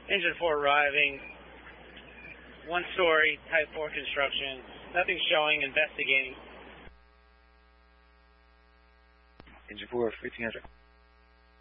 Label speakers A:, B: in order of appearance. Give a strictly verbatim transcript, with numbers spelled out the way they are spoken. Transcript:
A: Engine four arriving. One story, Type four construction. Nothing showing, investigating.
B: Engine four, fifteen hundred.